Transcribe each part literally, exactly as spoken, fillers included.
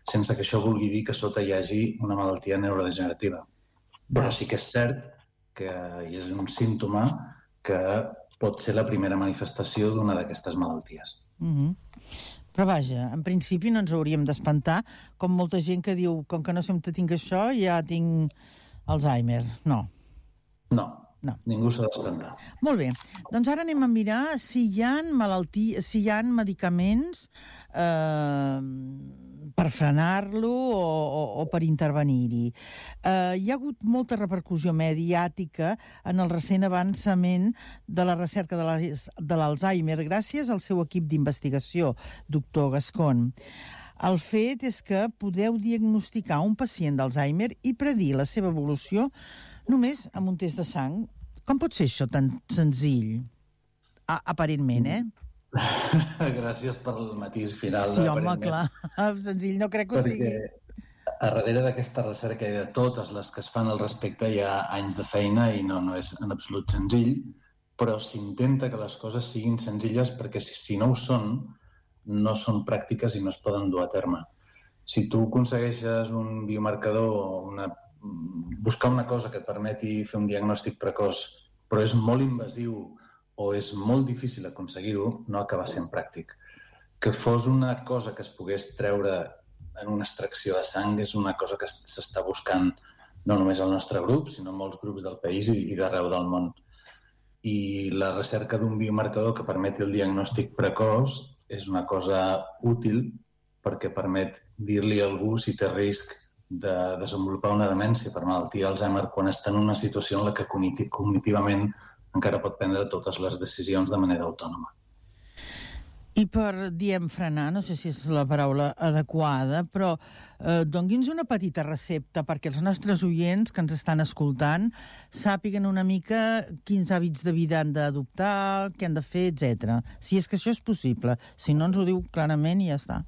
sense que això vulgui dir que sota hi hagi una malaltia neurodegenerativa. Però sí que és cert que hi és un símptoma que pot ser la primera manifestació d'una d'aquestes malalties. Mm-hmm. Però vaja, en principi no ens hauríem d'espantar, com molta gent que diu, com que no sempre tinc això, ja tinc Alzheimer. No. No, no. Ningú s'ha d'espantar. Molt bé, doncs ara anem a mirar si hi ha malalties, si hi ha medicaments eh, per frenar-lo o, o, o per intervenir-hi. Eh, hi ha hagut molta repercussió mediàtica en el recent avançament de la recerca de l'Alzheimer gràcies al seu equip d'investigació, doctor Gascon. El fet és que podeu diagnosticar un pacient d'Alzheimer i predir la seva evolució només amb un test de sang. Com pot ser això tan senzill? A, aparentment, eh? Gràcies per el matís final. Sí, home, clar. Senzill no crec que ho sigui. Perquè a darrere d'aquesta recerca i de totes les que es fan al respecte hi ha anys de feina i no, no és en absolut senzill, però s'intenta que les coses siguin senzilles perquè si, si no ho són, no són pràctiques i no es poden dur a terme. Si tu aconsegueixes un biomarcador, una, buscar una cosa que et permeti fer un diagnòstic precoç, però és molt invasiu o és molt difícil aconseguir-ho, no acaba sent pràctic. Que fos una cosa que es pogués treure en una extracció de sang és una cosa que s'està buscant no només al nostre grup, sinó en molts grups del país i d'arreu del món. I la recerca d'un biomarcador que permeti el diagnòstic precoç és una cosa útil perquè permet dir-li a algú si té risc de desenvolupar una demència per malaltia Alzheimer quan està en una situació en la que cognitivament encara pot prendre totes les decisions de manera autònoma. I per, diem, frenar, no sé si és la paraula adequada, però eh, dongui'ns una petita recepta perquè els nostres oients que ens estan escoltant sàpiguen una mica quins hàbits de vida han d'adoptar, què han de fer, etcètera. Si és que això és possible. Si no, ens ho diu clarament i ja està.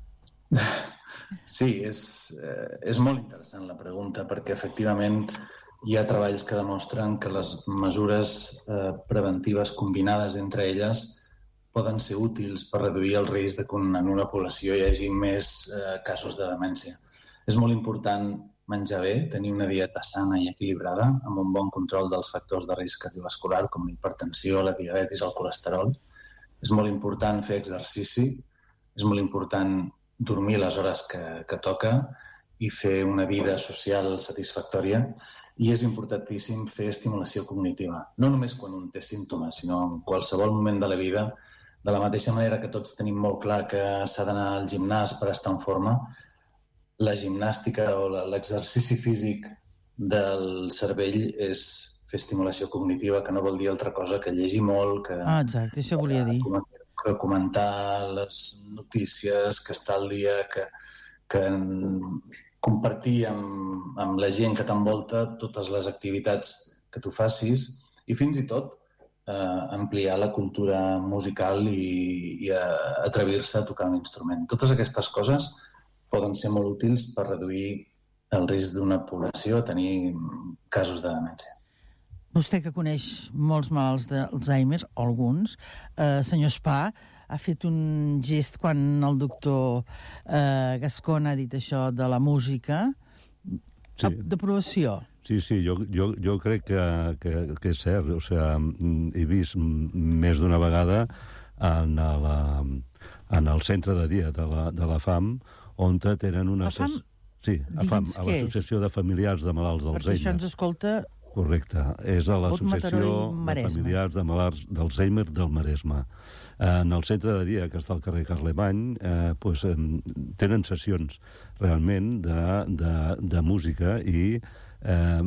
Sí, és, eh, és molt interessant la pregunta perquè efectivament hi ha treballs que demostren que les mesures eh, preventives combinades entre elles poden ser útils per reduir el risc de que en una població hi hagi més eh, casos de demència. És molt important menjar bé, tenir una dieta sana i equilibrada, amb un bon control dels factors de risc cardiovascular, com la hipertensió, la diabetis, el colesterol. És molt important fer exercici, és molt important dormir les hores que, que toca i fer una vida social satisfactòria. I és importantíssim fer estimulació cognitiva, no només quan un té símptomes, sinó en qualsevol moment de la vida. De la mateixa manera que tots tenim molt clar que s'ha d'anar al gimnàs per estar en forma, la gimnàstica o l'exercici físic del cervell és fer estimulació cognitiva, que no vol dir altra cosa que llegir molt, que, ah, exacte, això volia dir. que comentar les notícies, que estar al dia, que, que compartir amb, amb la gent que t'envolta totes les activitats que tu facis i fins i tot eh, ampliar la cultura musical i, i atrevir-se a tocar un instrument. Totes aquestes coses poden ser molt útils per reduir el risc d'una població a tenir casos de demència. Vostè que coneix molts malalts d'Alzheimer, o alguns, eh, senyor Spà, ha fet un gest quan el doctor eh, Gascon ha dit això de la música, sí. D'aprovació. Sí, sí, jo, jo, jo crec que, que, que és cert. O sigui, he vist més d'una vegada en, la, en el centre de dia de la, de la FAM, on tenen una... La FAM? Sí, a FAM, a l'Associació de Familiars de Malalts d'Alzheimer. Perquè això ens escolta... Correcte, és a l'Associació de Familiars de Malalts d'Alzheimer del Maresme. En el centre de dia, que està al carrer Carlemany, eh, pues, eh, tenen sessions realment de, de, de música i eh,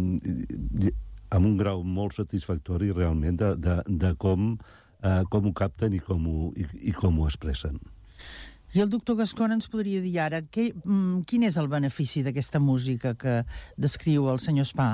amb un grau molt satisfactori realment de, de, de com, eh, com ho capten i com ho, i, i com ho expressen. I el doctor Gascon ens podria dir ara que, quin és el benefici d'aquesta música que descriu el senyor Spà?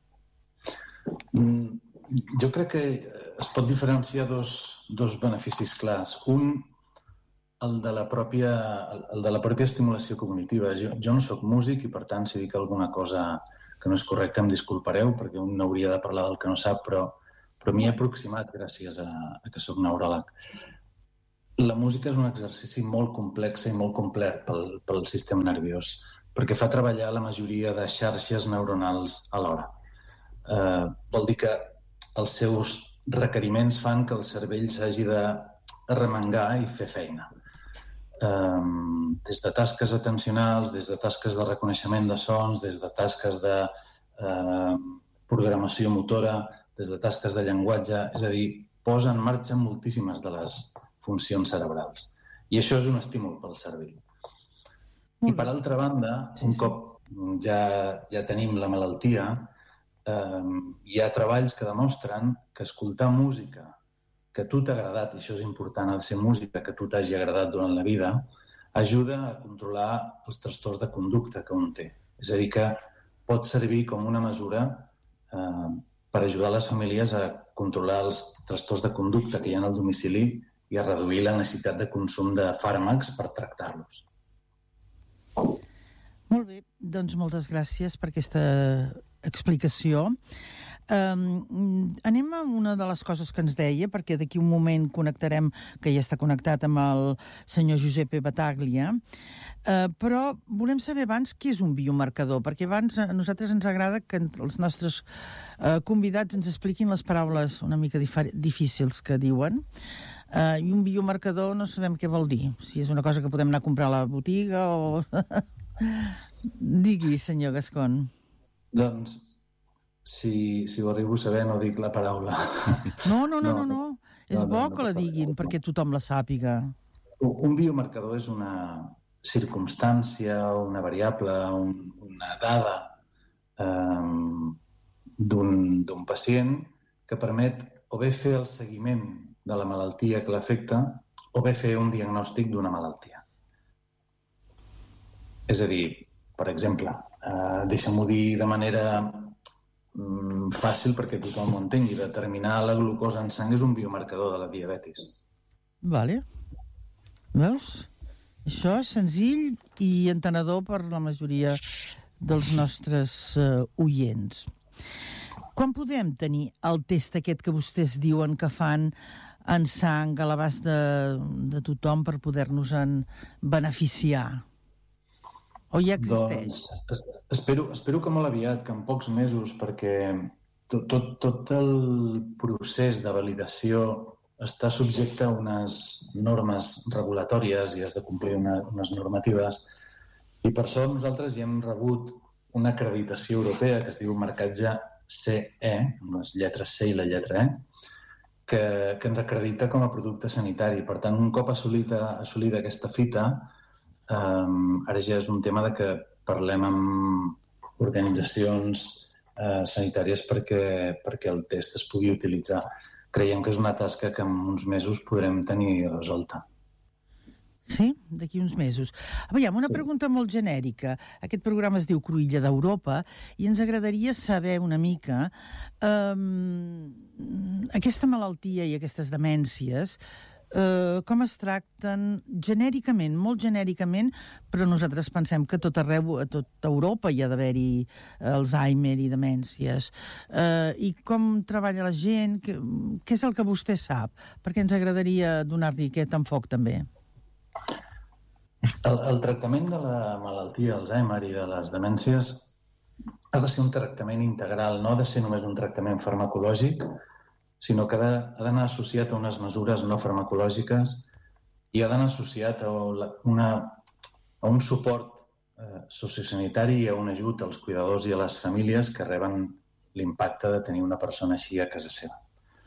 Mm, jo crec que es pot diferenciar dos, dos beneficis clars. Un, el de la pròpia, el de la pròpia estimulació cognitiva. Jo, jo no sóc músic i, per tant, si dic alguna cosa que no és correcta, em disculpareu, perquè un hauria de parlar del que no sap, però, però m'hi he aproximat gràcies a, a que sóc neuròleg. la música és un exercici molt complex i molt complet pel, pel sistema nerviós, perquè fa treballar la majoria de xarxes neuronals alhora. Eh, vol dir que els seus requeriments fan que el cervell s'hagi de arremangar i fer feina. Um, des de tasques atencionals, des de tasques de reconeixement de sons, des de tasques de uh, programació motora, des de tasques de llenguatge, és a dir, posa en marxa moltíssimes de les funcions cerebrals. I això és un estímul pel cervell. I per altra banda, un cop ja, ja tenim la malaltia, um, hi ha treballs que demostren que escoltar música que a tu t'ha agradat, i això és important, ha de ser música que a tu t'hagi agradat durant la vida, ajuda a controlar els trastorns de conducta que un té. És a dir, que pot servir com una mesura eh, per ajudar les famílies a controlar els trastorns de conducta que hi ha al domicili i a reduir la necessitat de consum de fàrmacs per tractar-los. Molt bé, doncs moltes gràcies per aquesta explicació. Um, anem a una de les coses que ens deia, perquè d'aquí un moment connectarem, que ja està connectat amb el senyor Giuseppe Battaglia, uh, però volem saber abans què és un biomarcador, perquè abans a nosaltres ens agrada que els nostres uh, convidats ens expliquin les paraules una mica difícils que diuen, uh, i un biomarcador no sabem què vol dir, si és una cosa que podem anar a comprar a la botiga o... Digui, senyor Gascon. Doncs Si, si ho arribo a saber, no dic la paraula. No, no, no, no, no. És no, no, bo no que la diguin, no. Perquè tothom la sàpiga. Un biomarcador és una circumstància, una variable, un, una dada um, d'un pacient que permet o bé fer el seguiment de la malaltia que l'afecta o bé fer un diagnòstic d'una malaltia. És a dir, per exemple, uh, deixa'm-ho dir de manera... fàcil perquè tothom ho entengui. Determinar la glucosa en sang és un biomarcador de la diabetis. Vale. Veus? Això és senzill i entenedor per la majoria dels nostres uh, oients. Quan podem tenir el test aquest que vostès diuen que fan en sang a l'abast de, de tothom per poder-nos-en beneficiar? O ja existeix? Doncs espero, espero que molt aviat, que en pocs mesos, perquè tot, tot, tot el procés de validació està subjecte a unes normes regulatòries i has de complir una, unes normatives. I per això nosaltres ja hem rebut una acreditació europea que es diu marcatge C E, amb les lletres C i la lletra E, que, que ens acredita com a producte sanitari. Per tant, un cop assolida, assolida aquesta fita, Um, ara ja és un tema de que parlem amb organitzacions uh, sanitàries perquè, perquè el test es pugui utilitzar. Creiem que és una tasca que en uns mesos podrem tenir resolta. Sí? D'aquí uns mesos. Aviam, una sí. pregunta molt genèrica. Aquest programa es diu Cruïlla d'Europa i ens agradaria saber una mica um, aquesta malaltia i aquestes demències Uh, com es tracten genèricament, molt genèricament, però nosaltres pensem que tot arreu, a tota Europa hi ha d'haver-hi Alzheimer i demències. Uh, I com treballa la gent? Què, què és el que vostè sap? Perquè ens agradaria donar-li aquest enfoc també. El, el tractament de la malaltia Alzheimer i de les demències ha de ser un tractament integral, no ha de ser només un tractament farmacològic, sinó que ha d'anar associat a unes mesures no farmacològiques i ha d'anar associat a, una, a un suport eh, sociosanitari i a un ajut als cuidadors i a les famílies que reben l'impacte de tenir una persona així a casa seva.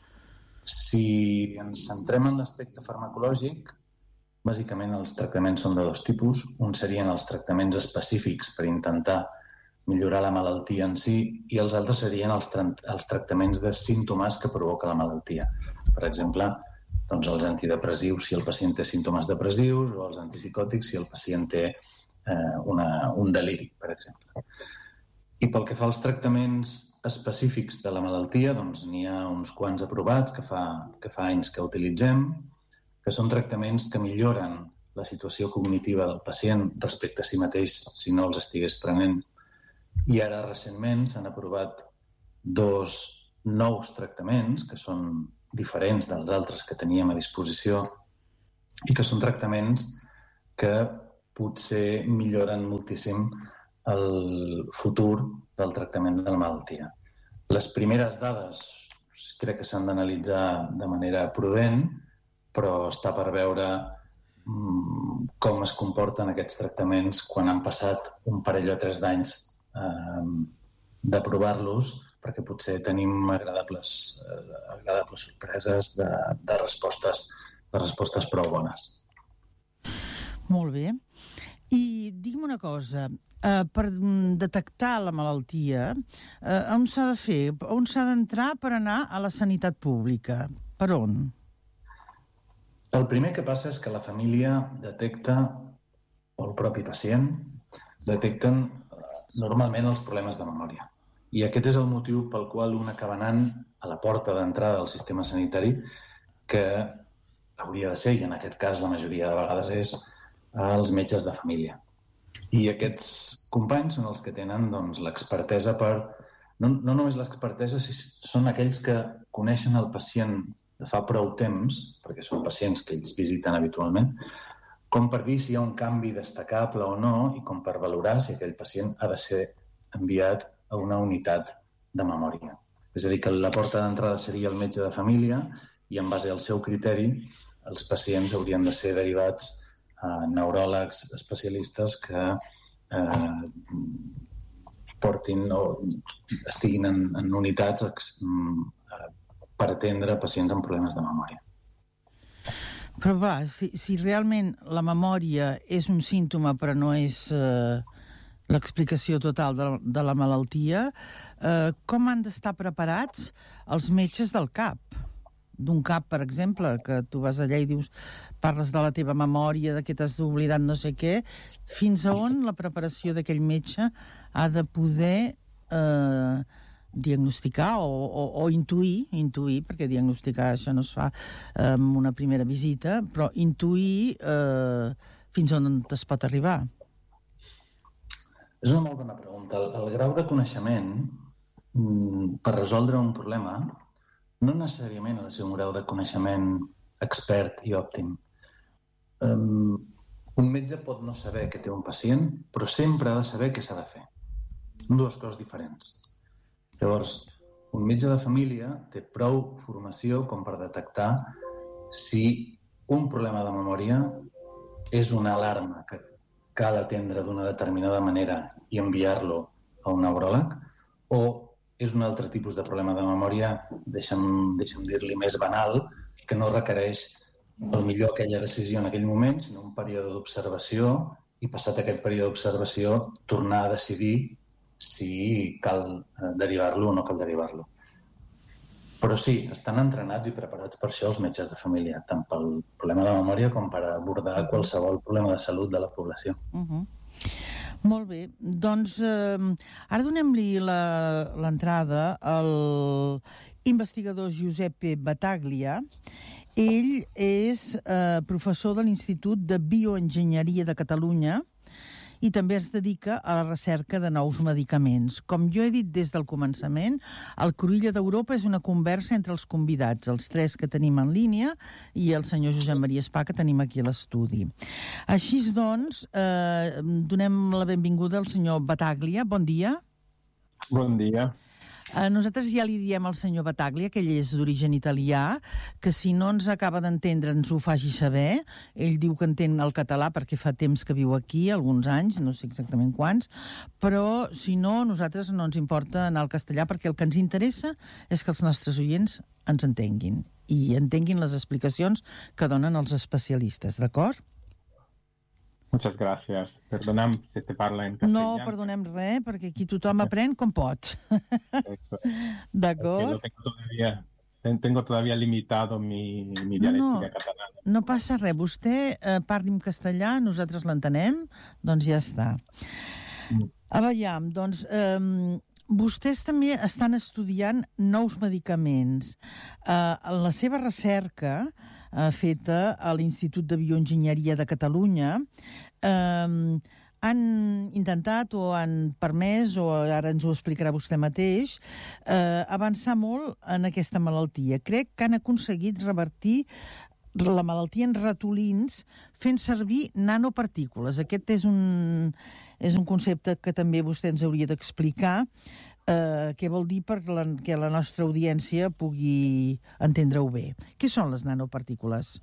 Si ens centrem en l'aspecte farmacològic, bàsicament els tractaments són de dos tipus. Un serien els tractaments específics per intentar millorar la malaltia en si, i els altres serien els, tra els tractaments de símptomes que provoca la malaltia. Per exemple, doncs els antidepressius si el pacient té símptomes depressius o els antipsicòtics si el pacient té eh, una, un deliri, per exemple. I pel que fa als tractaments específics de la malaltia, doncs n'hi ha uns quants aprovats que fa, que fa anys que utilitzem, que són tractaments que milloren la situació cognitiva del pacient respecte a si mateix si no els estigués prenent. I ara, recentment, s'han aprovat dos nous tractaments que són diferents dels altres que teníem a disposició i que són tractaments que potser milloren moltíssim el futur del tractament de la malaltia. Les primeres dades crec que s'han d'analitzar de manera prudent, però està per veure com es comporten aquests tractaments quan han passat un parell o tres d'anys eh, de provar-los, perquè potser tenim agradables, eh, agradables sorpreses de, de, respostes, de respostes prou bones. Molt bé. I digue'm una cosa, eh, per detectar la malaltia, eh, on s'ha de fer? On s'ha d'entrar per anar a la sanitat pública? Per on? El primer que passa és que la família detecta, o el propi pacient, detecten normalment els problemes de memòria. I aquest és el motiu pel qual un acaba anant a la porta d'entrada del sistema sanitari, que hauria de ser, i en aquest cas la majoria de vegades és, als metges de família. I aquests companys són els que tenen doncs, l'expertesa per... No, no només l'expertesa, si són aquells que coneixen el pacient de fa prou temps, perquè són pacients que ells visiten habitualment, com per dir si hi ha un canvi destacable o no i com per valorar si aquell pacient ha de ser enviat a una unitat de memòria. És a dir, que la porta d'entrada seria el metge de família i en base al seu criteri els pacients haurien de ser derivats a neuròlegs especialistes que eh, portin o estiguin en, en unitats eh, per atendre pacients amb problemes de memòria. Però va, si, si realment la memòria és un símptoma però no és eh, l'explicació total de, de la malaltia, eh, com han d'estar preparats els metges del cap? D'un cap, per exemple, que tu vas allà i dius, parles de la teva memòria, de que t'has oblidat no sé què, fins a on la preparació d'aquell metge ha de poder eh, diagnosticar o, o, o intuir, intuir, perquè diagnosticar això no es fa eh, en una primera visita, però intuir eh, fins on es pot arribar. És una molt bona pregunta. El, el grau de coneixement per resoldre un problema no necessàriament ha de ser un grau de coneixement expert i òptim. Um, un metge pot no saber que té un pacient, però sempre ha de saber què s'ha de fer. Són dues coses diferents. Llavors, un metge de família té prou formació com per detectar si un problema de memòria és una alarma que cal atendre d'una determinada manera i enviar-lo a un neuròleg, o és un altre tipus de problema de memòria, deixa'm, deixa'm dir-li més banal, que no requereix el millor aquella decisió en aquell moment, sinó un període d'observació i, passat aquest període d'observació, tornar a decidir si cal derivar-lo o no cal derivar-lo. Però sí, estan entrenats i preparats per això els metges de família, tant pel problema de memòria com per abordar qualsevol problema de salut de la població. Uh-huh. Molt bé, doncs eh, ara donem-li l'entrada al investigador Giuseppe Battaglia. Ell és eh, professor de l'Institut de Bioenginyeria de Catalunya i també es dedica a la recerca de nous medicaments. Com jo he dit des del començament, el Cruïlla d'Europa és una conversa entre els convidats, els tres que tenim en línia i el senyor Josep Maria Espà, que tenim aquí a l'estudi. Així doncs, eh, donem la benvinguda al senyor Battaglia. Bon dia. Bon dia. Eh, nosaltres ja li diem al senyor Battaglia, que ell és d'origen italià, que si no ens acaba d'entendre ens ho faci saber. Ell diu que entén el català perquè fa temps que viu aquí, alguns anys, no sé exactament quants, però si no, nosaltres no ens importa anar al castellà perquè el que ens interessa és que els nostres oients ens entenguin i entenguin les explicacions que donen els especialistes, d'acord? Muchas gracias. Perdona'm si te parla en castellà. No perdonem res, perquè aquí tothom aprèn com pot. D'acord? Tengo todavía, tengo todavía limitado mi, mi dialéctica no, catalana. No passa res. Vostè eh, parli en castellà, nosaltres l'entenem, doncs ja està. Mm. A veure, doncs... Eh, vostès també estan estudiant nous medicaments. Eh, la seva recerca, eh, feta a l'Institut de Bioenginyeria de Catalunya, eh, han intentat o han permès, o ara ens ho explicarà vostè mateix, eh, avançar molt en aquesta malaltia. Crec que han aconseguit revertir la malaltia en ratolins fent servir nanopartícules. Aquest és un, és un concepte que també vostè ens hauria d'explicar. Eh, què vol dir perquè la, que la nostra audiència pugui entendre-ho bé. Què són les nanopartícules?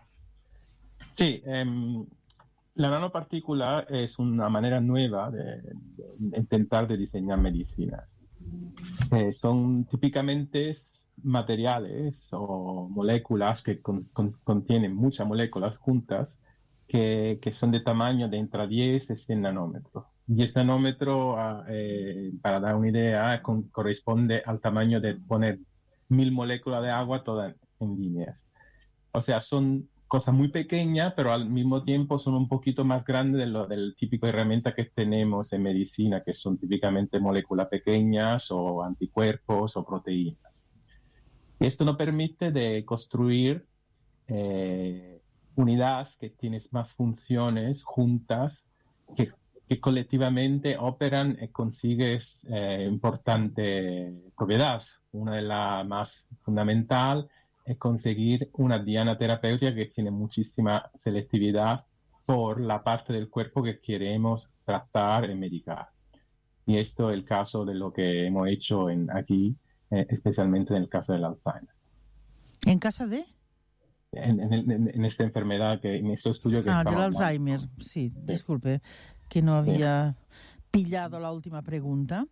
Sí, eh, la nanopartícula es una manera nueva de, de intentar de diseñar medicinas. Eh, son típicamente materiales o moléculas que con, con, contienen muchas moléculas juntas que, que son de tamaño de entre diez y cien nanómetros. diez nanómetros, eh, para dar una idea, con, corresponde al tamaño de poner mil moléculas de agua todas en líneas. O sea, son cosas muy pequeñas, pero al mismo tiempo son un poquito más grandes de lo del típico herramienta que tenemos en medicina, que son típicamente moléculas pequeñas o anticuerpos o proteínas. Esto nos permite de construir eh, unidades que tienen más funciones juntas, que, que colectivamente operan y consigues eh, importantes propiedades. Una de las más fundamentales es conseguir una diana terapéutica que tiene muchísima selectividad por la parte del cuerpo que queremos tratar y medicar. Y esto es el caso de lo que hemos hecho en, aquí, eh, especialmente en el caso del Alzheimer. ¿En caso de? En, en, en esta enfermedad, que en este estudio que Ah, estamos del Alzheimer, sí, sí, disculpe, que no havia sí. pillado la última pregunta.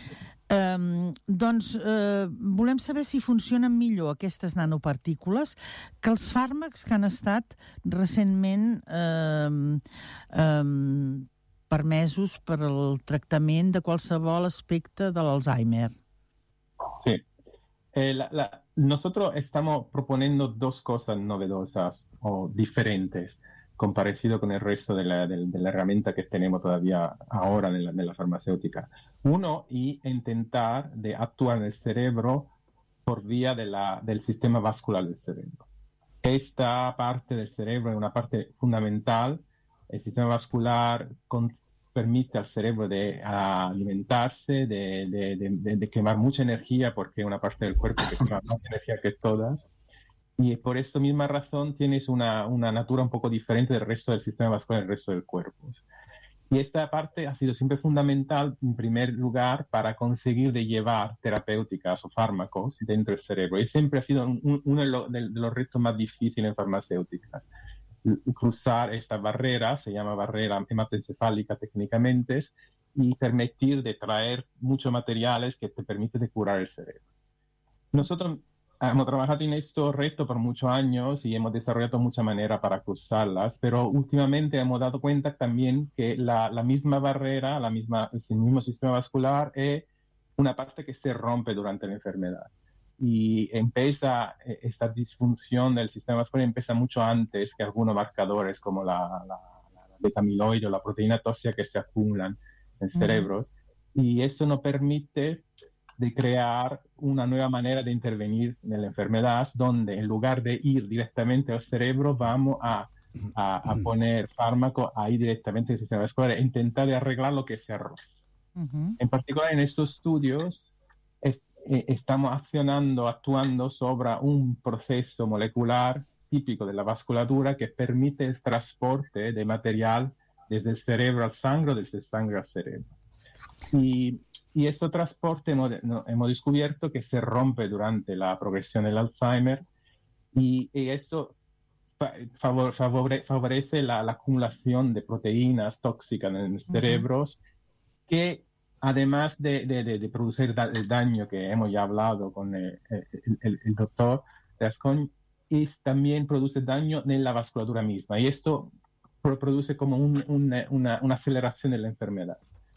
Um, doncs uh, volem saber si funcionen millor aquestes nanopartícules que els fàrmacs que han estat recentment um, um, permesos per al tractament de qualsevol aspecte de l'Alzheimer. Sí. Eh, la, la, nosotros estamos proponiendo dos cosas novedosas o diferentes comparecido con el resto de la, de, de la herramienta que tenemos todavía ahora de la, de la farmacéutica. Uno, y intentar de actuar en el cerebro por vía de la, del sistema vascular del cerebro. Esta parte del cerebro es una parte fundamental. El sistema vascular con, permite al cerebro de alimentarse, de, de, de, de quemar mucha energía, porque es una parte del cuerpo que quema más energía que todas. Y por esta misma razón tienes una, una natura un poco diferente del resto del sistema vascular y del resto del cuerpo. Y esta parte ha sido siempre fundamental, en primer lugar, para conseguir de llevar terapéuticas o fármacos dentro del cerebro. Y siempre ha sido un, uno de, lo, de los retos más difíciles en farmacéuticas. Cruzar esta barrera, se llama barrera hematoencefálica técnicamente, y permitir de traer muchos materiales que te permiten de curar el cerebro. Nosotros hemos trabajado en estos retos por muchos años y hemos desarrollado muchas maneras para cruzarlas, pero últimamente hemos dado cuenta también que la, la misma barrera, la misma, el mismo sistema vascular es una parte que se rompe durante la enfermedad. Y empieza, esta disfunción del sistema vascular empieza mucho antes que algunos marcadores como la, la, la beta-amiloide o la proteína tóxica que se acumulan en el cerebro. Mm. Y eso nos permite de crear una nueva manera de intervenir en la enfermedad, donde en lugar de ir directamente al cerebro, vamos a, a, a poner fármaco ahí directamente en el sistema vascular e intentar de arreglar lo que se ha roto. Uh-huh. En particular, en estos estudios, es, eh, estamos accionando, actuando sobre un proceso molecular típico de la vasculatura que permite el transporte de material desde el cerebro al sangre, desde el sangre al cerebro. Y Y este transporte hemos, no, hemos descubierto que se rompe durante la progresión del Alzheimer y, y eso favor, favore, favorece la, la acumulación de proteínas tóxicas en los cerebros uh-huh. que además de, de, de, de producir da, el daño que hemos ya hablado con el, el, el, el doctor Gascón, y también produce daño en la vasculatura misma y esto produce como un, una, una, una aceleración de la enfermedad.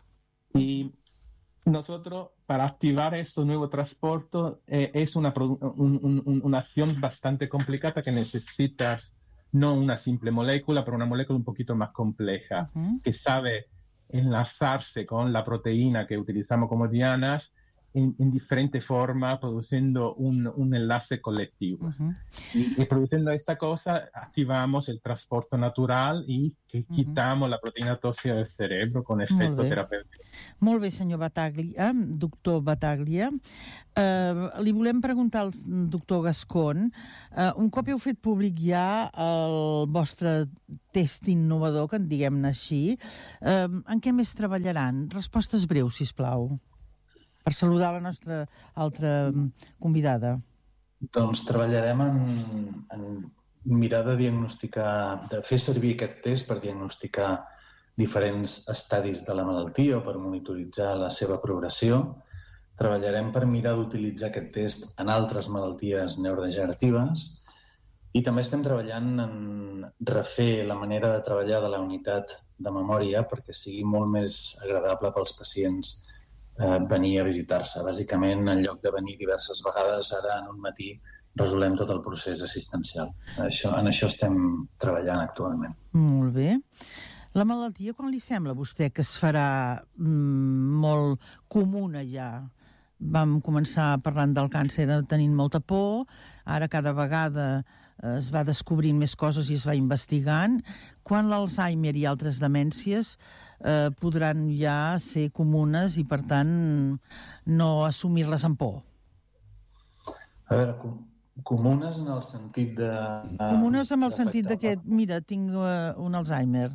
Y nosotros, para activar estos nuevos transportes, eh, es una, un, un, una acción bastante complicada que necesitas no una simple molécula, pero una molécula un poquito más compleja, uh-huh. que sabe enlazarse con la proteína que utilizamos como dianas en, en diferente forma, produciendo un, un enlace colectivo. Uh-huh. y, y produciendo esta cosa, activamos el transporte natural y que quitamos uh-huh. la proteína tóxica del cerebro con efecto terapèutic. Molt bé, senyor Battaglia, doctor Battaglia. Uh, li volem preguntar al doctor Gascón, uh, un cop heu fet públic ja el vostre test innovador, que en diguem-ne així, uh, en què més treballaran? Respostes breus, sisplau, per saludar la nostra altra convidada. Doncs treballarem en, en mirar de diagnosticar, de fer servir aquest test per diagnosticar diferents estadis de la malaltia o per monitoritzar la seva progressió. Treballarem per mirar d'utilitzar aquest test en altres malalties neurodegeneratives i també estem treballant en refer la manera de treballar de la unitat de memòria perquè sigui molt més agradable pels pacients eh, venir a visitar-se. Bàsicament, en lloc de venir diverses vegades, ara en un matí resolem tot el procés assistencial. Això, en això estem treballant actualment. Molt bé. La malaltia, quan li sembla a vostè que es farà mm, molt comuna ja? Vam començar parlant del càncer tenint molta por, ara cada vegada es va descobrint més coses i es va investigant. Quan l'Alzheimer i altres demències eh, podran ja ser comunes i, per tant, no assumir-les amb por? A veure, com... comunes en el sentit de... Comunes en el sentit de que, mira, tinc uh, un Alzheimer.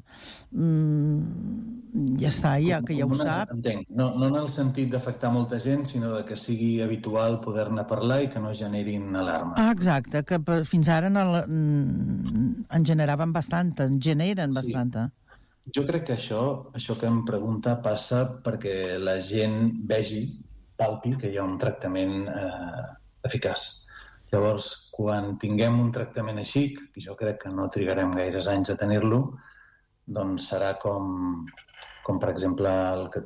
Mm, ja està, ja, que ja ho sap. Entenc. No, no en el sentit d'afectar molta gent, sinó de que sigui habitual poder-ne parlar i que no generin alarma. Ah, exacte, que per, fins ara en, el, en generaven bastanta, en generen sí. bastanta. Jo crec que això, això que em pregunta passa perquè la gent vegi, palpi, que hi ha un tractament eh, eficaç. Llavors, quan tinguem un tractament així, i jo crec que no trigarem gaires anys a tenir-lo, doncs serà com, com per exemple, el que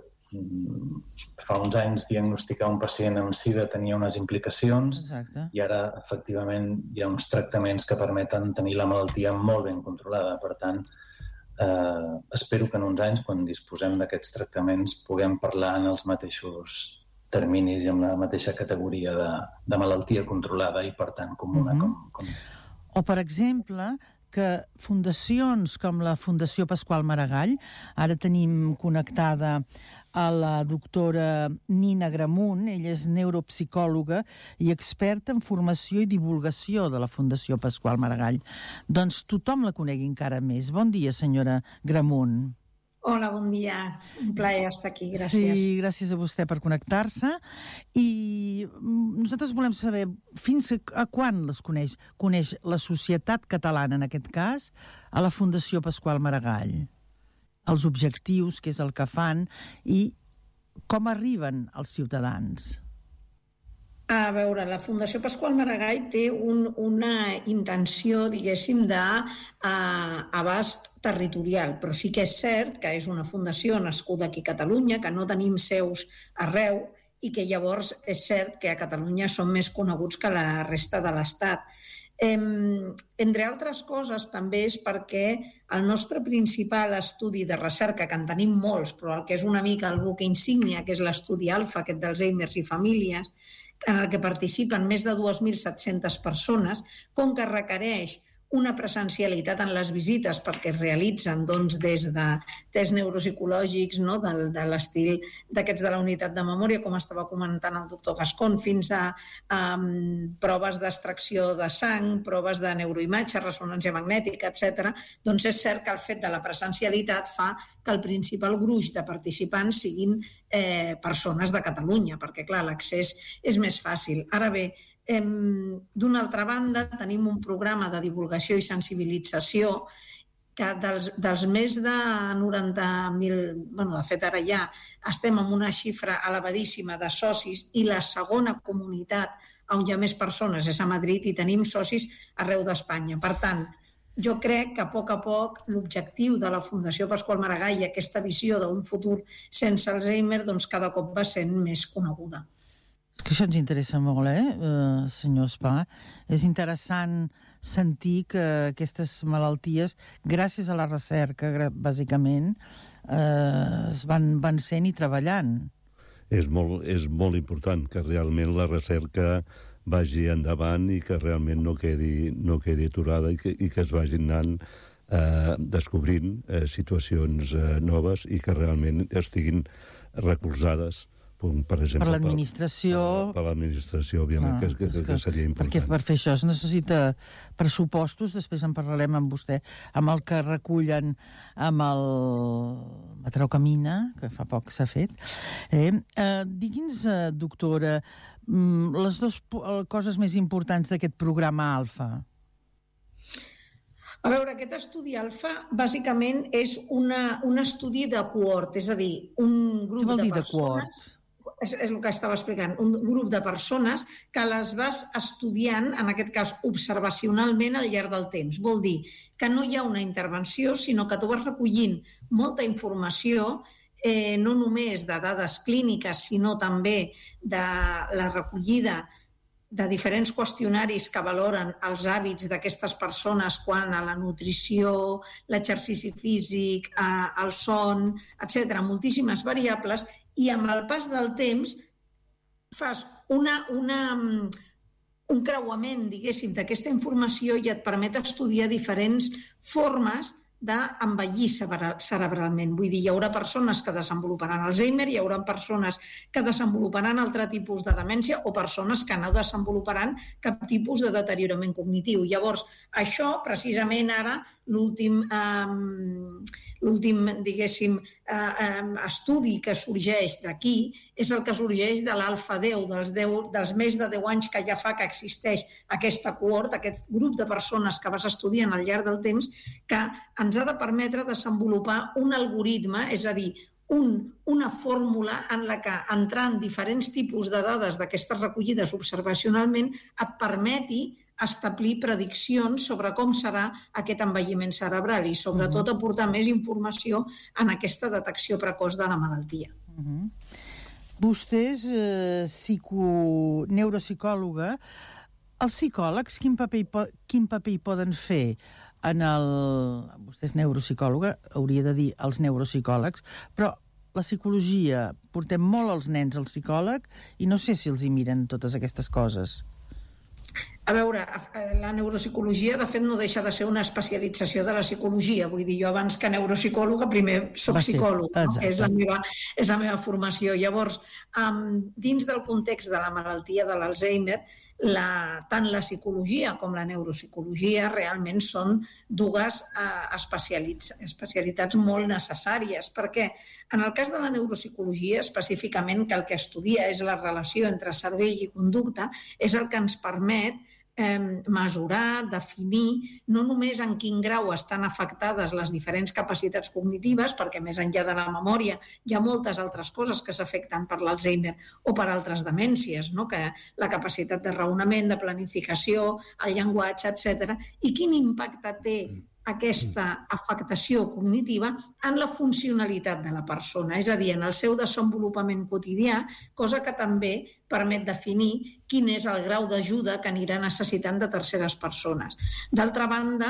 fa uns anys diagnosticar un pacient amb sida tenia unes implicacions. Exacte. I ara, efectivament, hi ha uns tractaments que permeten tenir la malaltia molt ben controlada. Per tant, eh, espero que en uns anys, quan disposem d'aquests tractaments, puguem parlar en els mateixos terminis i amb la mateixa categoria de, de malaltia controlada i, per tant, comuna. Uh-huh. com, com... O, per exemple, que fundacions com la Fundació Pasqual Maragall, ara tenim connectada a la doctora Nina Gramunt, ella és neuropsicòloga i experta en formació i divulgació de la Fundació Pasqual Maragall. Doncs tothom la conegui encara més. Bon dia, senyora Gramunt. Hola, bon dia. Un plaer estar aquí, gràcies. Sí, gràcies a vostè per connectar-se. I nosaltres volem saber fins a quan les coneix, coneix la societat catalana, en aquest cas, a la Fundació Pasqual Maragall. Els objectius, què és el que fan i com arriben als ciutadans. A veure, la Fundació Pasqual Maragall té un, una intenció, diguéssim, d'abast territorial, però sí que és cert que és una fundació nascuda aquí a Catalunya, que no tenim seus arreu i que llavors és cert que a Catalunya som més coneguts que la resta de l'Estat. Eh, entre altres coses, també és perquè el nostre principal estudi de recerca, que en tenim molts, però el que és una mica el buc insígnia, que és l'estudi ALFA, aquest d'Alzheimer i famílies, en el que participen més de dues mil set-centes persones, com que requereix una presencialitat en les visites perquè es realitzen doncs, des de tests neuropsicològics, no? de, de l'estil d'aquests de la unitat de memòria, com estava comentant el doctor Gascón, fins a um, proves d'extracció de sang, proves de neuroimatge, ressonància magnètica, etcètera. Doncs és cert que el fet de la presencialitat fa que el principal gruix de participants siguin eh, persones de Catalunya, perquè clar, l'accés és més fàcil. Ara bé, d'una altra banda, tenim un programa de divulgació i sensibilització que dels, dels més de noranta mil, bueno, de fet ara ja estem amb una xifra elevadíssima de socis i la segona comunitat on hi ha més persones és a Madrid i tenim socis arreu d'Espanya. Per tant, jo crec que a poc a poc l'objectiu de la Fundació Pasqual Maragall i aquesta visió d'un futur sense Alzheimer doncs cada cop va sent més coneguda. Que això ens interessa molt, eh, uh, senyor Spà. És interessant sentir que aquestes malalties, gràcies a la recerca, bàsicament, eh, es van, van sent i treballant. és molt, és molt important que realment la recerca vagi endavant i que realment no quedi, no quedi aturada i que, i que es vagin anant eh, descobrint eh, situacions eh, noves i que realment estiguin recolzades per exemple, per l'administració... Per, per l'administració, òbviament, ah, que, que, que, que seria important. Perquè per fer això es necessita pressupostos, després en parlarem amb vostè, amb el que recullen amb el Mataró Camina, que fa poc s'ha fet. Eh, eh, Digui'ns, eh, doctora, les dues coses més importants d'aquest programa Alfa. A veure, aquest estudi Alfa bàsicament és una, un estudi de cohort, és a dir, un grup de persones... És, és el que estava explicant, un grup de persones que les vas estudiant, en aquest cas observacionalment, al llarg del temps. Vol dir que no hi ha una intervenció, sinó que tu vas recollint molta informació, eh, no només de dades clíniques, sinó també de la recollida de diferents qüestionaris que valoren els hàbits d'aquestes persones quant a la nutrició, l'exercici físic, el son, etcètera, moltíssimes variables, i amb el pas del temps fas una, una, un creuament, diguéssim, d'aquesta informació i et permet estudiar diferents formes d'envellir cerebralment. Vull dir, hi haurà persones que desenvoluparan Alzheimer, hi haurà persones que desenvoluparan altre tipus de demència o persones que no desenvoluparan cap tipus de deteriorament cognitiu. Llavors, això, precisament ara, l'últim, eh, l'últim, diguéssim, eh, estudi que sorgeix d'aquí és el que sorgeix de l'Alfa deu, dels, deu, dels més de deu anys que ja fa que existeix aquesta cohort, aquest grup de persones que vas estudiant al llarg del temps, que ens ha de permetre desenvolupar un algoritme, és a dir, un, una fórmula en la que, entrant diferents tipus de dades d'aquestes recollides observacionalment, et permeti establir prediccions sobre com serà aquest envelliment cerebral i, sobretot, aportar més informació en aquesta detecció precoç de la malaltia. Uh-huh. Vostè és eh, psico... neuropsicòloga. Els psicòlegs, quin paper hi, po... quin paper hi poden fer en el... Vostè és neuropsicòloga, hauria de dir els neuropsicòlegs, però la psicologia, portem molt els nens al psicòleg i no sé si els hi miren totes aquestes coses. A veure, la neuropsicologia, de fet, no deixa de ser una especialització de la psicologia. Vull dir, jo abans que neuropsicòloga, primer soc psicòleg, no? Que és la, meva, és la meva formació. Llavors, um, dins del context de la malaltia de l'Alzheimer, la, tant la psicologia com la neuropsicologia realment són dues uh, especialitats, especialitats molt necessàries, perquè en el cas de la neuropsicologia, específicament, que el que estudia és la relació entre cervell i conducta, és el que ens permet Eh, mesurar, definir, no només en quin grau estan afectades les diferents capacitats cognitives, perquè més enllà de la memòria hi ha moltes altres coses que s'afecten per l'Alzheimer o per altres demències, no? Que la capacitat de raonament, de planificació, el llenguatge, etcètera, i quin impacte té aquesta afectació cognitiva en la funcionalitat de la persona, és a dir, en el seu desenvolupament quotidià, cosa que també permet definir quin és el grau d'ajuda que anirà necessitant de terceres persones. D'altra banda,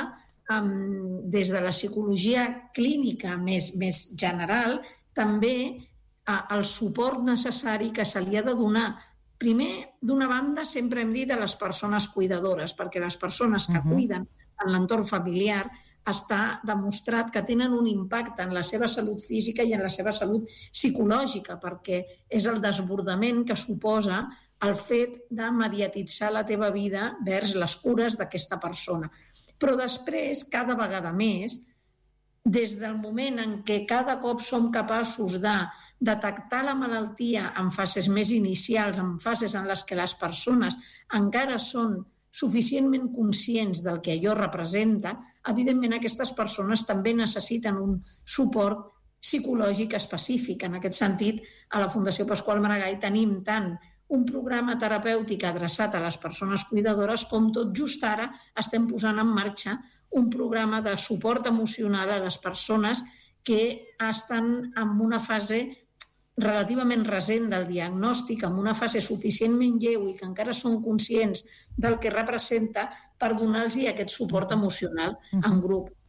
des de la psicologia clínica més, més general, també el suport necessari que se li ha de donar. Primer, d'una banda, sempre hem dit a les persones cuidadores, perquè les persones que uh-huh. cuiden en l'entorn familiar està demostrat que tenen un impacte en la seva salut física i en la seva salut psicològica, perquè és el desbordament que suposa el fet de mediatitzar la teva vida vers les cures d'aquesta persona. Però després, cada vegada més, des del moment en què cada cop som capaços de detectar la malaltia en fases més inicials, en fases en les que les persones encara són suficientment conscients del que allò representa, evidentment aquestes persones també necessiten un suport psicològic específic. En aquest sentit, a la Fundació Pasqual Maragall tenim tant un programa terapèutic adreçat a les persones cuidadores com tot just ara estem posant en marxa un programa de suport emocional a les persones que estan en una fase relativament recent del diagnòstic, en una fase suficientment lleu i que encara són conscients del que representa per donar-los aquest suport emocional en grup.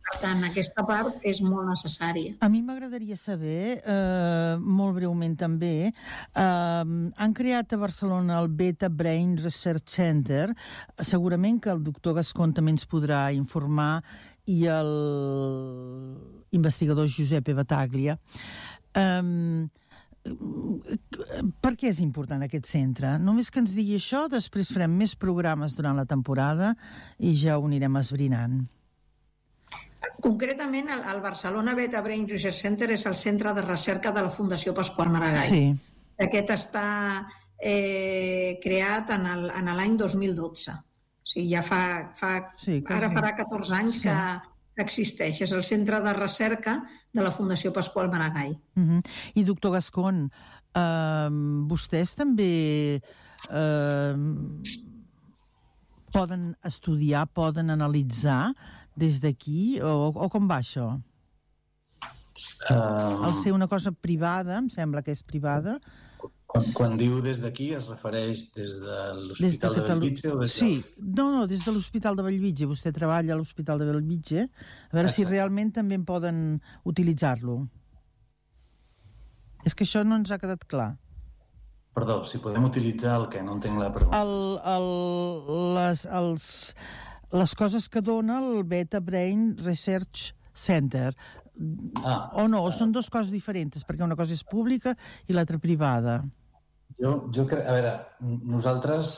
Per tant, aquesta part és molt necessària. A mi m'agradaria saber, eh, molt breument també, eh, han creat a Barcelona el Beta Brain Research Center. Segurament que el doctor Gascón també ens podrà informar, i l'investigador Giuseppe Battaglia. Um, per què és important aquest centre? Només que ens digui això, després farem més programes durant la temporada i ja ho anirem esbrinant. Concretament, el Barcelona Beta Brain Research Center és el centre de recerca de la Fundació Pasqual Maragall. Sí. Aquest està eh, creat en l'any dos mil dotze. O sigui, ja fa, fa sí, ara farà catorze anys que sí. existeix. És el centre de recerca de la Fundació Pasqual Maragall. Uh-huh. I doctor Gascón, eh, vostès també eh, poden estudiar, poden analitzar des d'aquí, o, o com va això? Um, Al ser una cosa privada, em sembla que és privada. Quan, quan diu des d'aquí, es refereix des de l'Hospital de, de Bellvitge o des de... Sí, no, no, des de l'Hospital de Bellvitge. Vostè treballa a l'Hospital de Bellvitge. A veure Exacte. si realment també poden utilitzar-lo. És que això no ens ha quedat clar. Perdó, si podem utilitzar el que no entenc la pregunta. El, el, les, els, les coses que dona el Beta Brain Research Center. Ah, o no, o són dues coses diferents, perquè una cosa és pública i l'altra privada. Jo, jo crec... A veure, nosaltres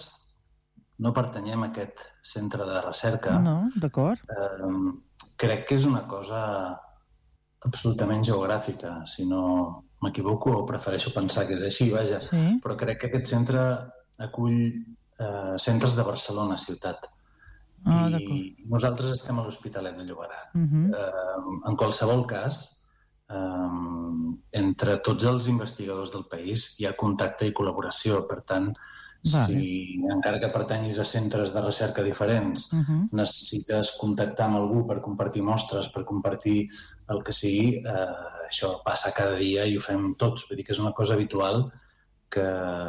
no pertanyem a aquest centre de recerca. No, d'acord. Eh, crec que és una cosa absolutament geogràfica, si no m'equivoco, o prefereixo pensar que és així, vaja. Sí. Però crec que aquest centre acull eh, centres de Barcelona ciutat. Ah, I nosaltres estem a l'Hospitalet de Llobregat. Uh-huh. Eh, en qualsevol cas, eh, entre tots els investigadors del país hi ha contacte i col·laboració. Per tant, vale. si encara que pertanyis a centres de recerca diferents, uh-huh. necessites contactar amb algú per compartir mostres, per compartir el que sigui, eh, això passa cada dia i ho fem tots. Vull dir que és una cosa habitual que,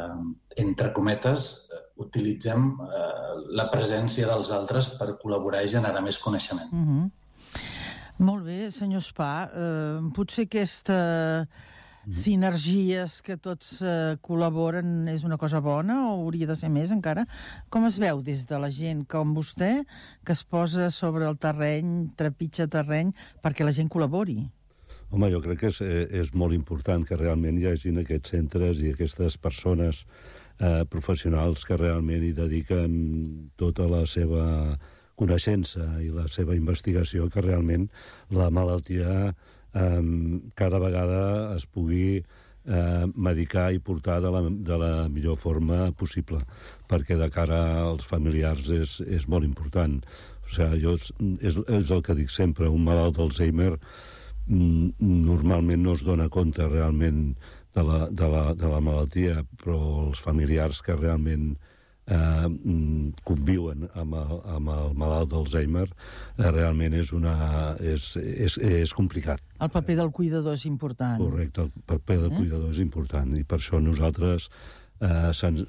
entre cometes, utilitzem eh, la presència dels altres per col·laborar i generar més coneixement. Uh-huh. Molt bé, senyor Spà. Eh, potser aquesta uh-huh. sinergies que tots eh, col·laboren és una cosa bona o hauria de ser més encara? Com es veu des de la gent com vostè que es posa sobre el terreny, trepitja terreny, perquè la gent col·labori? Home, jo crec que és, és molt important que realment hi hagin aquests centres i aquestes persones eh, professionals que realment hi dediquen tota la seva coneixença i la seva investigació, que realment la malaltia eh, cada vegada es pugui eh, medicar i portar de la, de la millor forma possible, perquè de cara als familiars és, és molt important. O sigui, jo, és, és el que dic sempre, un malalt d'Alzheimer normalment no es dona compte realment de la, de la, de la malaltia, però els familiars que realment eh, conviuen amb el, amb el malalt d'Alzheimer eh, realment és, una, és, és, és complicat. El paper del cuidador és important. Correcte, el paper del eh? cuidador és important, i per això nosaltres eh, sen,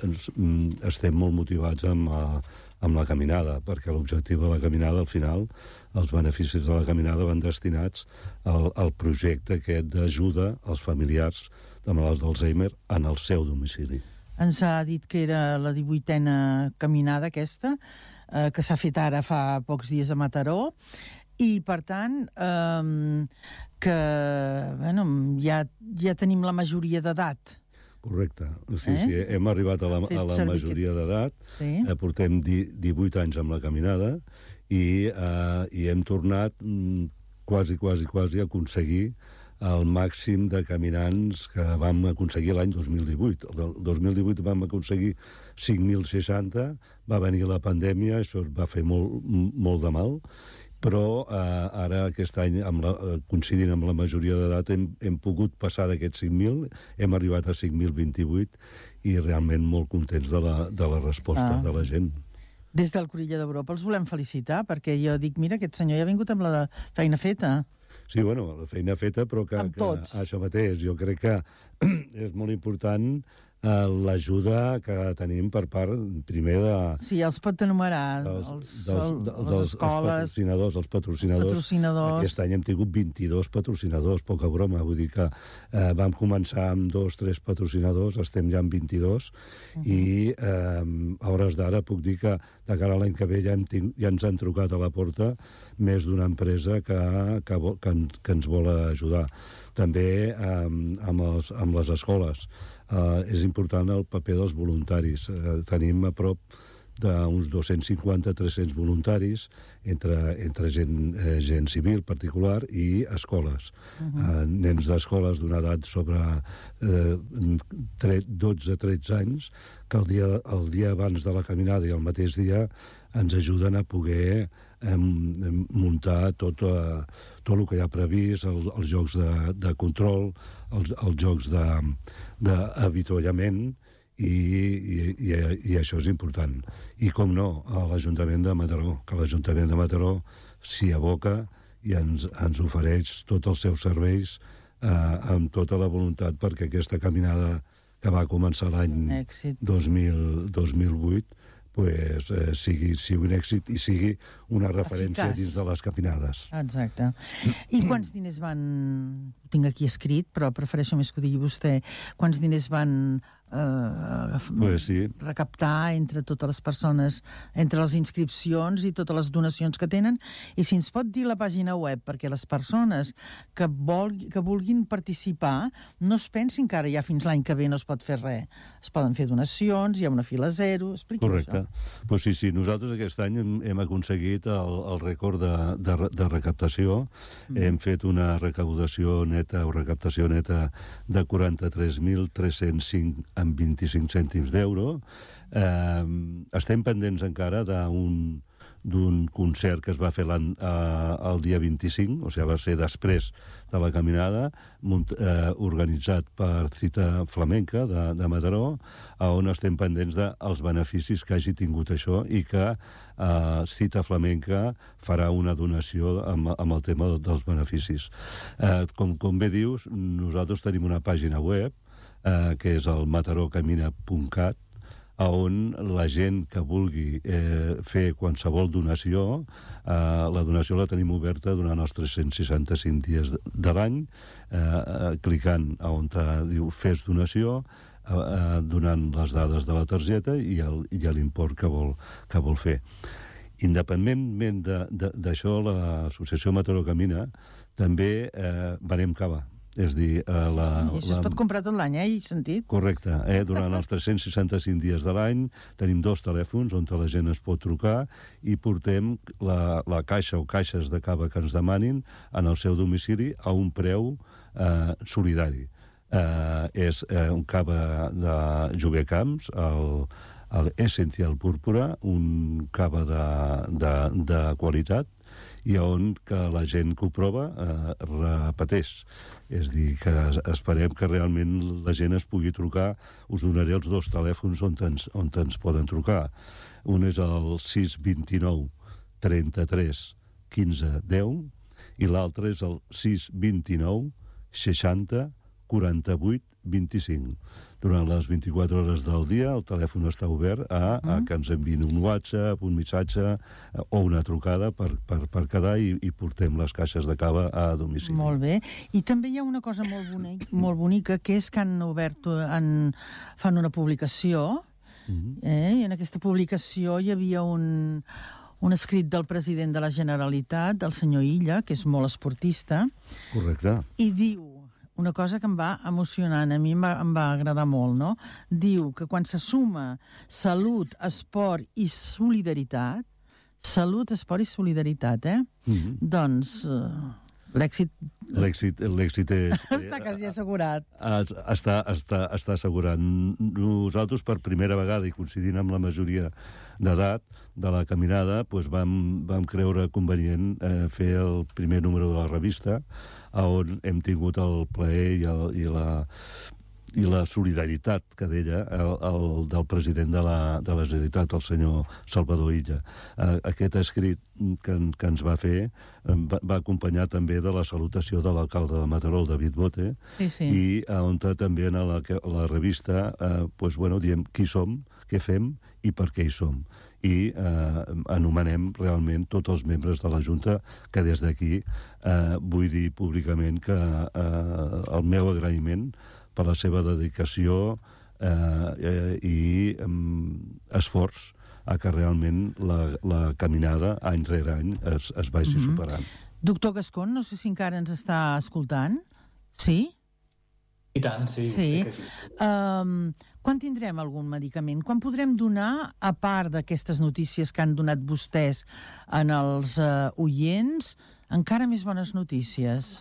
estem molt motivats amb, a, amb la caminada, perquè l'objectiu de la caminada, al final, els beneficis de la caminada van destinats al, al projecte aquest d'ajuda als familiars de malalts d'Alzheimer en el seu domicili. Ens ha dit que era la divuitena caminada aquesta, eh, que s'ha fet ara fa pocs dies a Mataró, i, per tant, eh, que bueno, ja, ja tenim la majoria d'edat. Correcte. Sí, eh? sí, hem arribat a la, a la majoria d'edat, sí. eh, portem divuit anys amb la caminada, i, eh, i hem tornat mm, quasi, quasi, quasi a aconseguir el màxim de caminants que vam aconseguir l'any dos mil divuit. El dos mil divuit vam aconseguir cinc mil seixanta, va venir la pandèmia, això va fer molt, molt de mal, però eh, ara aquest any, amb la, coincidint amb la majoria d'edat, hem, hem pogut passar d'aquests cinc mil, hem arribat a cinc mil vint-i-vuit i realment molt contents de la, de la resposta ah. de la gent. Des del Cruïlla d'Europa els volem felicitar, perquè jo dic, mira, aquest senyor ja ha vingut amb la feina feta. Sí, bueno, la feina feta, però que, que això mateix, jo crec que és molt important l'ajuda que tenim per part, primer, de... Sí, els pot enumerar, dels, els, dels, el, dels, les escoles... Els patrocinadors, els patrocinadors. patrocinadors. Aquest any hem tingut vint-i-dos patrocinadors, poca broma, vull dir que eh, vam començar amb dos, tres patrocinadors, estem ja amb vint-i-dos, uh-huh. i eh, a hores d'ara puc dir que de cara a l'any que ve ja, hem tinc, ja ens han trucat a la porta més d'una empresa que, que, que, que ens vol ajudar. També eh, amb, els, amb les escoles. Uh, és important el paper dels voluntaris. Uh, tenim a prop d'uns dos-cents cinquanta a tres-cents voluntaris entre, entre gent, eh, gent civil particular i escoles. Uh-huh. Uh, nens d'escoles d'una edat sobre eh, dotze a tretze anys que el dia, el dia abans de la caminada i el mateix dia ens ajuden a poder eh, muntar tot, eh, tot el que hi ha previst, el, els jocs de, de control, els, els jocs de d'avituallament i, i, i, i això és important. I, com no, a l'Ajuntament de Mataró, que l'Ajuntament de Mataró s'hi aboca i ens, ens ofereix tots els seus serveis eh, amb tota la voluntat perquè aquesta caminada que va començar l'any dos mil vuit pues, eh, sigui, sigui un èxit i sigui una referència eficaç dins de les caminades. Exacte. I quants diners van... Ho tinc aquí escrit, però prefereixo més que ho digui vostè. Quants diners van eh, pues sí. recaptar entre totes les persones, entre les inscripcions i totes les donacions que tenen? I si ens pot dir la pàgina web, perquè les persones que, vol, que vulguin participar no es pensin que ara ja fins l'any que ve no es pot fer res. Es poden fer donacions, hi ha una fila zero... Expliqui Correcte. Això. Pues sí, sí, nosaltres aquest any hem, hem aconseguit el, el rècord de, de, de recaptació. Mm. Hem fet una recaudació neta o recaptació neta de quaranta-tres mil tres-cents cinc amb vint-i-cinc cèntims d'euro. Eh, estem pendents encara d'un d'un concert que es va fer eh, el dia vint-i-cinc, o sigui, va ser després de la caminada, munt, eh, organitzat per Cita Flamenca de, de Mataró, on estem pendents dels beneficis que hagi tingut això i que eh, Cita Flamenca farà una donació amb, amb el tema dels beneficis. Eh, com, com bé dius, nosaltres tenim una pàgina web eh, que és el matarocamina punt cat, on la gent que vulgui eh, fer qualsevol donació, eh, la donació la tenim oberta durant els tres-cents seixanta-cinc dies de, de l'any, eh, clicant on diu fes donació, eh, eh, donant les dades de la targeta i l'import que vol, que vol fer. Independentment d'això, l'associació Mataró Camina també eh, venem cava. És dir, eh, la, sí, això la... es pot comprar tot l'any, eh? He sentit. Correcte. Eh? Durant els tres-cents seixanta-cinc dies de l'any tenim dos telèfons on la gent es pot trucar i portem la, la caixa o caixes de cava que ens demanin en el seu domicili a un preu eh, solidari. Eh, és eh, un cava de Jover Camps, el, el Essential Púrpura, un cava de, de, de qualitat, i on que la gent que ho prova eh, repeteix. És dir, que esperem que realment la gent es pugui trucar. Us donaré els dos telèfons on ens, on ens poden trucar. Un és el sis dos nou trenta-tres quinze deu i l'altre és el sis dos nou seixanta quaranta-vuit vint-i-cinc. Durant les vint-i-quatre hores del dia el telèfon està obert a, a que ens enviïn un WhatsApp, un missatge o una trucada per, per, per quedar i, i portem les caixes de cava a domicili. Molt bé. I també hi ha una cosa molt bonica, molt bonica que és que han obert, han, fan una publicació, mm-hmm. eh? I en aquesta publicació hi havia un, un escrit del president de la Generalitat, del senyor Illa, que és molt esportista. Correcte. I diu una cosa que em va emocionant, a mi em va, em va agradar molt, no? Diu que quan se suma salut, esport i solidaritat, salut, esport i solidaritat, eh? Mm-hmm. Doncs uh, l'èxit... L'èxit, l'èxit és... està quasi assegurat. Està, està, està assegurat. Nosaltres, per primera vegada, i coincidint amb la majoria d'edat de la caminada, doncs vam, vam creure convenient eh, fer el primer número de la revista, on hem tingut el plaer i, el, i, la, i la solidaritat que deia el, el, del president de la, de la Generalitat, el senyor Salvador Illa. Uh, aquest escrit que, que ens va fer um, va, va acompanyar també de la salutació de l'alcalde de Mataró, David Bote, sí, sí. i uh, on també en la, la revista uh, pues, bueno, diem qui som, què fem i per què hi som. I eh, anomenem realment tots els membres de la Junta, que des d'aquí eh, vull dir públicament que eh, el meu agraïment per la seva dedicació eh, eh, i eh, esforç a que realment la, la caminada any rere any es, es vagi mm-hmm. superant. Doctor Gascón, no sé si encara ens està escoltant. Sí? I tant, sí. sí. Estic aquí, sí. Um, quan tindrem algun medicament? Quan podrem donar, a part d'aquestes notícies que han donat vostès en els uh, oients, encara més bones notícies?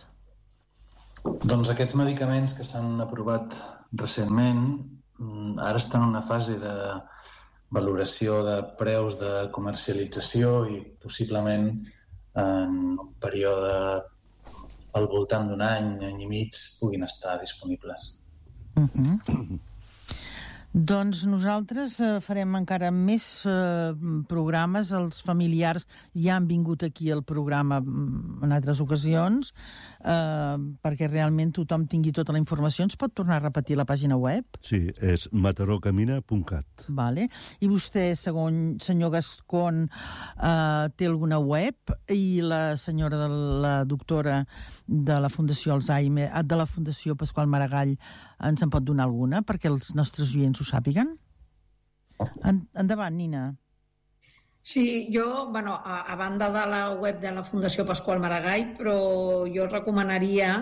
Doncs aquests medicaments que s'han aprovat recentment ara estan en una fase de valoració de preus de comercialització i possiblement en un període al voltant d'un any, any i mig, puguin estar disponibles. Uh-huh. Doncs nosaltres eh, farem encara més eh, programes. Els familiars ja han vingut aquí al programa en altres ocasions eh, perquè realment tothom tingui tota la informació. Ens pot tornar a repetir la pàgina web? Sí, és matarocamina punt cat. Vale. I vostè, segon, senyor Gascón, eh, té alguna web? I la senyora, de la doctora de la Fundació Alzheimer, de la Fundació Pasqual Maragall, ens en pot donar alguna perquè els nostres oients ho sàpiguen? En, endavant, Nina. Sí, jo, bueno, a, a banda de la web de la Fundació Pasqual Maragall, però jo recomanaria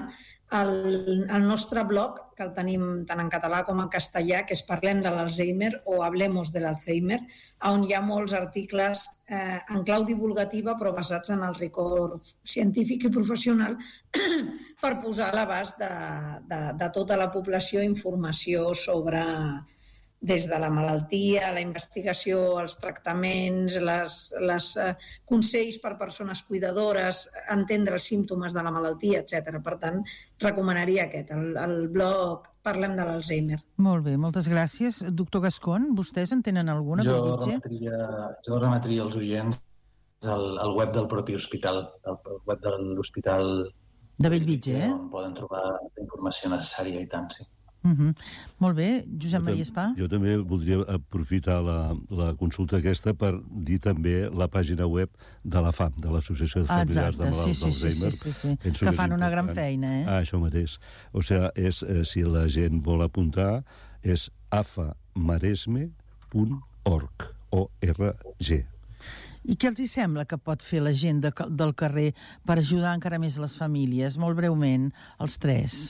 el, el nostre blog, que el tenim tant en català com en castellà, que és Parlem de l'Alzheimer o Hablemos de l'Alzheimer, on hi ha molts articles eh, en clau divulgativa, però basats en el rigor científic i professional per posar a l'abast de, de, de tota la població informació sobre des de la malaltia, la investigació, els tractaments, les, les eh, consells per persones cuidadores, entendre els símptomes de la malaltia, etcètera. Per tant, recomanaria aquest, el, el blog Parlem de l'Alzheimer. Molt bé, moltes gràcies. Doctor Gascón, vostès en tenen alguna? Jo remetria, jo remetria els oients al, al web del propi hospital, al web de l'hospital de Bellvitge, eh? on poden trobar la informació necessària, i tant, sí. Uh-huh. Molt bé. Josep Maria Espà? Jo també voldria aprofitar la, la consulta aquesta per dir també la pàgina web de la FAM, de l'Associació de Familiars Exacte, de Malalts sí, sí, d'Alzheimer. Sí, sí, sí, sí. Que, que fan una gran feina, eh? Ah, això mateix. O sigui, és, eh, si la gent vol apuntar, és afamaresme punt org, O R G. I què els hi sembla que pot fer la gent de, del carrer per ajudar encara més les famílies? Molt breument, els tres.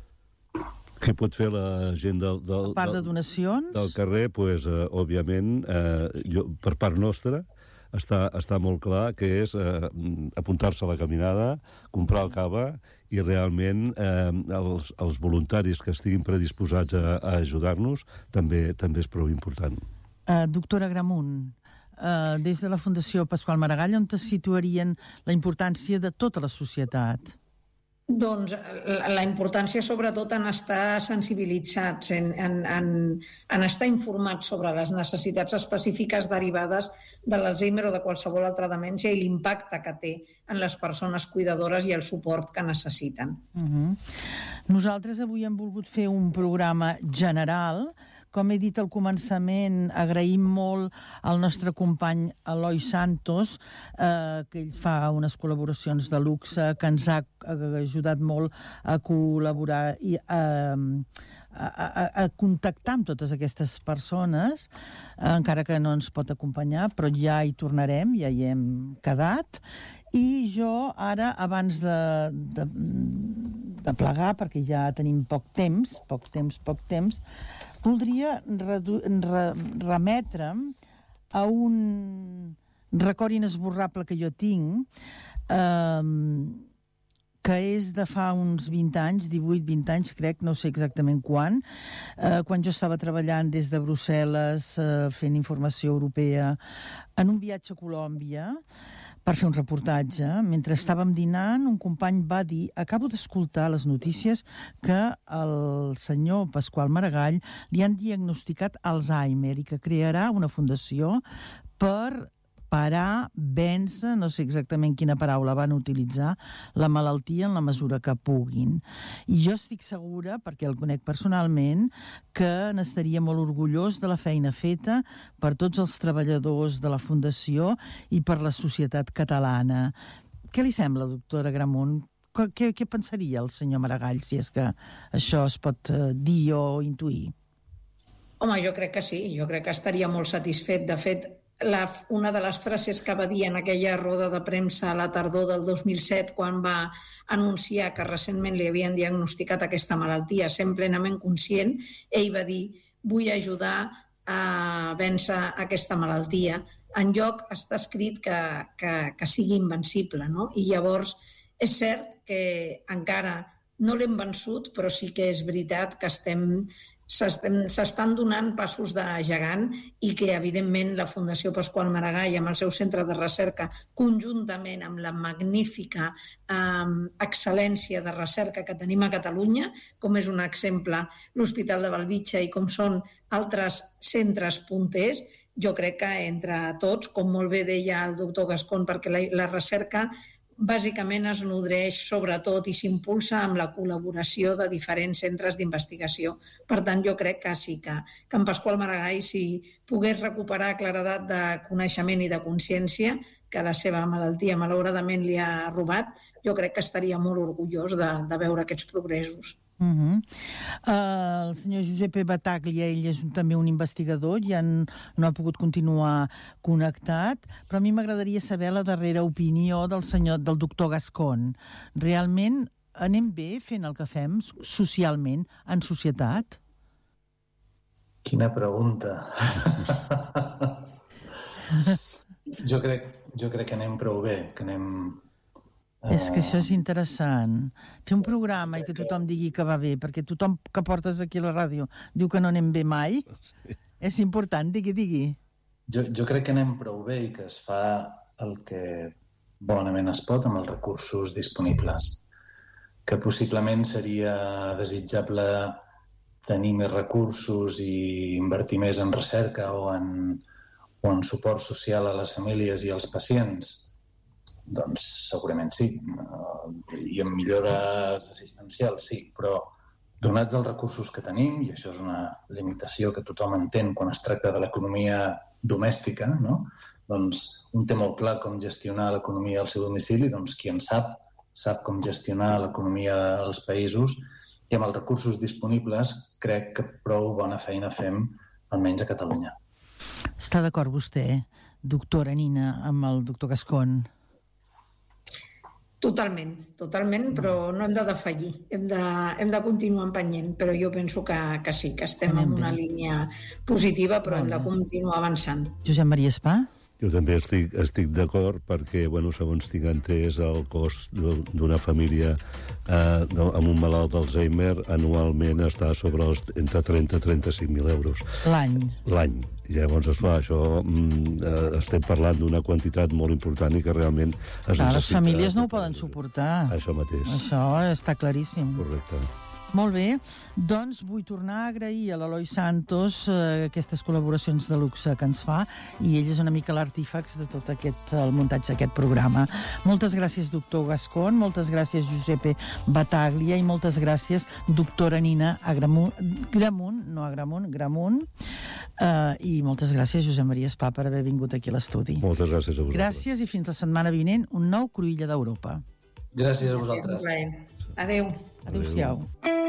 Què pot fer la gent del, del, a part de donacions? del carrer? Pues, eh, òbviament, eh, jo, per part nostra, està, està molt clar que és eh, apuntar-se a la caminada, comprar el cava i realment eh, els, els voluntaris que estiguin predisposats a, a ajudar-nos també també és prou important. Uh, doctora Gramunt, uh, des de la Fundació Pasqual Maragall, on es situarien la importància de tota la societat? Doncs la importància sobretot en estar sensibilitzats, en, en, en, en estar informats sobre les necessitats específiques derivades de l'Alzheimer o de qualsevol altra demència i l'impacte que té en les persones cuidadores i el suport que necessiten. Uh-huh. Nosaltres avui hem volgut fer un programa general. Com he dit al començament, agraïm molt al nostre company Eloi Santos, eh, que ell fa unes col·laboracions de luxe, que ens ha ajudat molt a col·laborar i a, a, a, a contactar amb totes aquestes persones, eh, encara que no ens pot acompanyar, però ja hi tornarem, ja hi hem quedat. I jo ara, abans de, de, de plegar, perquè ja tenim poc temps, poc temps, poc temps, voldria redu- re remetre'm a un record inesborrable que jo tinc, eh, que és de fa uns vint anys, divuit vint anys, crec, no sé exactament quan, eh, quan jo estava treballant des de Brussel·les, eh, fent informació europea, en un viatge a Colòmbia, per fer un reportatge. Mentre estàvem dinant, un company va dir: acabo d'escoltar les notícies que al senyor Pasqual Maragall li han diagnosticat Alzheimer i que crearà una fundació per parar, vèncer, no sé exactament quina paraula van utilitzar, la malaltia en la mesura que puguin. I jo estic segura, perquè el conec personalment, que n'estaria molt orgullós de la feina feta per tots els treballadors de la Fundació i per la societat catalana. Què li sembla, doctora Gramunt? Què, què pensaria el senyor Maragall, si és que això es pot dir o intuir? Home, jo crec que sí, jo crec que estaria molt satisfet. De fet, La, una de les frases que va dir en aquella roda de premsa a la tardor del dos mil set, quan va anunciar que recentment li havien diagnosticat aquesta malaltia, sent plenament conscient, ell va dir: vull ajudar a vèncer aquesta malaltia. En lloc està escrit que, que, que sigui invencible, no? I llavors és cert que encara no l'hem vençut, però sí que és veritat que estem s'estan donant passos de gegant i que, evidentment, la Fundació Pasqual Maragall, amb el seu centre de recerca, conjuntament amb la magnífica eh, excel·lència de recerca que tenim a Catalunya, com és un exemple l'Hospital de Bellvitge i com són altres centres punters, jo crec que entre tots, com molt bé deia el doctor Gascón, perquè la, la recerca bàsicament es nodreix sobretot i s'impulsa amb la col·laboració de diferents centres d'investigació. Per tant, jo crec que sí, que, que en Pasqual Maragall, si pogués recuperar claredat de coneixement i de consciència que la seva malaltia malauradament li ha robat, jo crec que estaria molt orgullós de, de veure aquests progressos. Uh -huh. uh, el senyor Josep Battaglia, ell és un, també un investigador, ja en, no ha pogut continuar connectat, però a mi m'agradaria saber la darrera opinió del senyor, del doctor Gascón. Realment anem bé fent el que fem socialment, en societat? Quina pregunta. jo, crec, jo crec que anem prou bé, que anem... És que això és interessant. Fer un programa i que tothom digui que va bé, perquè tothom que portes aquí a la ràdio diu que no anem bé mai. És important, digui, digui. Jo, jo crec que anem prou bé i que es fa el que bonament es pot amb els recursos disponibles. Que possiblement seria desitjable tenir més recursos i invertir més en recerca o en, o en suport social a les famílies i als pacients. Doncs segurament sí, i en millores assistencials sí, però donats els recursos que tenim, i això és una limitació que tothom entén quan es tracta de l'economia domèstica, no? Doncs un té molt clar com gestionar l'economia al seu domicili, doncs qui en sap, sap com gestionar l'economia als països, i amb els recursos disponibles crec que prou bona feina fem, almenys a Catalunya. Està d'acord vostè, doctora Nina, amb el doctor Gascón? Totalment, totalment, però no hem de defallir, hem de, hem de continuar empenyent, però jo penso que, que sí, que estem en una línia positiva, però hem de continuar avançant. Josep Maria Espà? Jo també estic, estic d'acord perquè, bueno, segons tinc entès, el cost d'una família eh, amb un malalt d'Alzheimer anualment està sobre els entre trenta i trenta-cinc mil euros. L'any? L'any. Llavors, esclar, això mm, eh, estem parlant d'una quantitat molt important i que realment es necessita... Les famílies no ho poden suportar. Això mateix. Això està claríssim. Correcte. Molt bé, doncs vull tornar a agrair a l'Eloi Santos eh, aquestes col·laboracions de luxe que ens fa, i ell és una mica l'artífex de tot aquest, el muntatge d'aquest programa. Moltes gràcies, doctor Gascón, moltes gràcies, Josep Battaglia, i moltes gràcies, doctora Nina Agramunt, Gramunt, no Agramunt, Gramunt, eh, i moltes gràcies, Josep Maria Espà, per haver vingut aquí a l'estudi. Moltes gràcies a vosaltres. Gràcies, i fins la setmana vinent, un nou Cruïlla d'Europa. Gràcies a vosaltres. Adéu. Adéu-siau. Adéu.